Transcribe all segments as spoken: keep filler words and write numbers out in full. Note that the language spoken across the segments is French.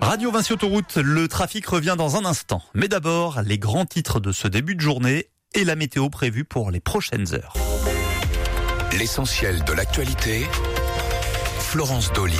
Radio Vinci Autoroute, le trafic revient dans un instant. Mais d'abord, les grands titres de ce début de journée et la météo prévue pour les prochaines heures. L'essentiel de l'actualité, Florence Dolly.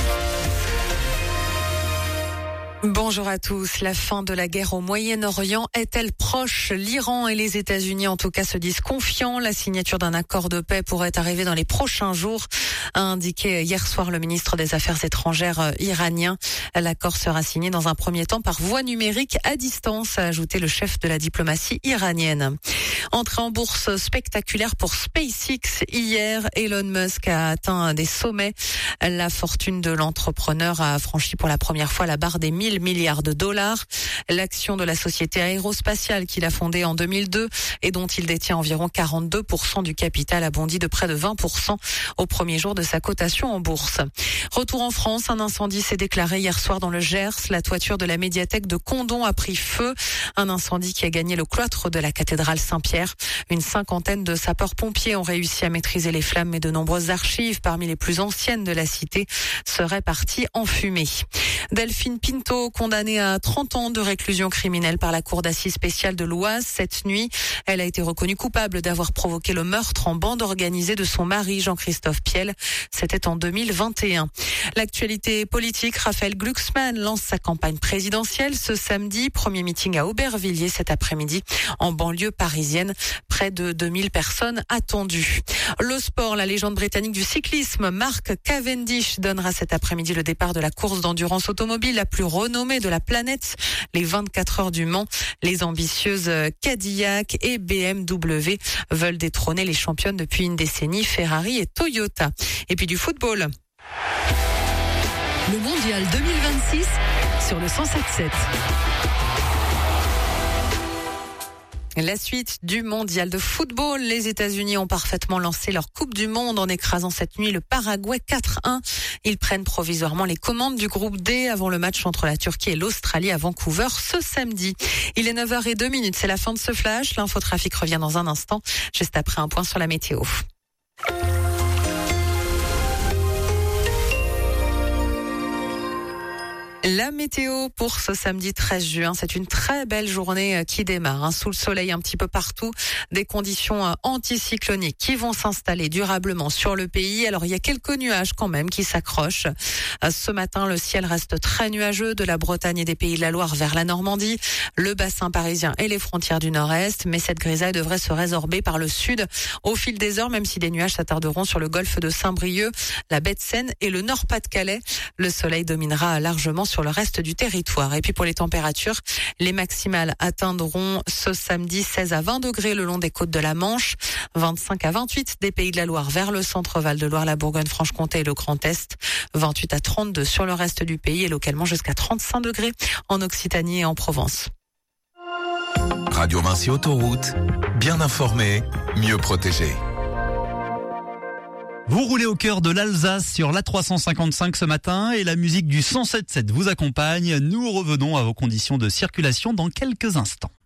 Bonjour à tous. La fin de la guerre au Moyen-Orient est-elle proche? L'Iran et les États-Unis, en tout cas, se disent confiants. La signature d'un accord de paix pourrait arriver dans les prochains jours, a indiqué hier soir le ministre des Affaires étrangères iranien. L'accord sera signé dans un premier temps par voie numérique à distance, a ajouté le chef de la diplomatie iranienne. Entrée en bourse spectaculaire pour SpaceX hier. Elon Musk a atteint des sommets. La fortune de l'entrepreneur a franchi pour la première fois la barre des mille milliards de dollars. L'action de la société aérospatiale qu'il a fondée en deux mille deux et dont il détient environ quarante-deux pour cent du capital a bondi de près de vingt pour cent au premier jour de sa cotation en bourse. Retour en France, un incendie s'est déclaré hier soir dans le Gers. La toiture de la médiathèque de Condom a pris feu. Un incendie qui a gagné le cloître de la cathédrale Saint-Pierre. Une cinquantaine de sapeurs-pompiers ont réussi à maîtriser les flammes, mais de nombreuses archives, parmi les plus anciennes de la cité, seraient parties en fumée. Delphine Pinto, condamnée à trente ans de réclusion criminelle par la cour d'assises spéciale de l'Oise cette nuit. Elle a été reconnue coupable d'avoir provoqué le meurtre en bande organisée de son mari Jean-Christophe Piel. C'était en deux mille vingt et un. L'actualité politique, Raphaël Glucksmann lance sa campagne présidentielle ce samedi. Premier meeting à Aubervilliers cet après-midi en banlieue parisienne. Près de deux mille personnes attendues. Le sport, la légende britannique du cyclisme, Mark Cavendish, donnera cet après-midi le départ de la course d'endurance automobile la plus renommée de la planète, les vingt-quatre heures du Mans. Les ambitieuses Cadillac et B M W veulent détrôner les championnes depuis une décennie, Ferrari et Toyota. Et puis du football. Le mondial deux mille vingt-six sur le cent sept sept. La suite du mondial de football. Les États-Unis ont parfaitement lancé leur Coupe du Monde en écrasant cette nuit le Paraguay quatre un. Ils prennent provisoirement les commandes du groupe D avant le match entre la Turquie et l'Australie à Vancouver ce samedi. Il est neuf heures zéro deux, c'est la fin de ce flash. L'infotrafic revient dans un instant, juste après un point sur la météo. La météo pour ce samedi treize juin, c'est une très belle journée qui démarre, hein, sous le soleil un petit peu partout, des conditions anticycloniques qui vont s'installer durablement sur le pays. Alors il y a quelques nuages quand même qui s'accrochent. Ce matin, le ciel reste très nuageux de la Bretagne et des Pays de la Loire vers la Normandie, le bassin parisien et les frontières du nord-est, mais cette grisaille devrait se résorber par le sud au fil des heures, même si des nuages s'attarderont sur le golfe de Saint-Brieuc, la baie de Seine et le Nord-Pas-de-Calais. Le soleil dominera largement sur le reste du territoire. Et puis pour les températures, les maximales atteindront ce samedi seize à vingt degrés le long des côtes de la Manche, vingt-cinq à vingt-huit des Pays de la Loire vers le centre Val de Loire, la Bourgogne-Franche-Comté et le Grand Est, vingt-huit à trente-deux sur le reste du pays et localement jusqu'à trente-cinq degrés en Occitanie et en Provence. Radio Vinci Autoroute, bien informé, mieux protégé. Vous roulez au cœur de l'Alsace sur l'A trois cent cinquante-cinq ce matin et la musique du cent sept sept vous accompagne. Nous revenons à vos conditions de circulation dans quelques instants.